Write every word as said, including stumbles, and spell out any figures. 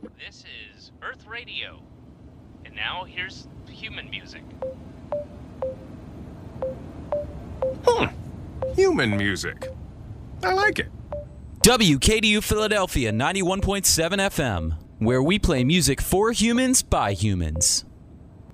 This is Earth Radio. And now here's human music. Hmm. Human music. I like it. W K D U Philadelphia ninety-one point seven F M, where we play music for humans by humans.